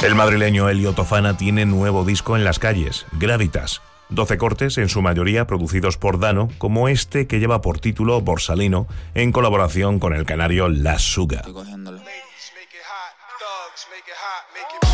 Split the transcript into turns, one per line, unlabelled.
El madrileño Elio Tofana tiene nuevo disco en las calles, Gravitas. 12 cortes, en su mayoría producidos por Dano, como este que lleva por título Borsalino, en colaboración con el canario La Suga.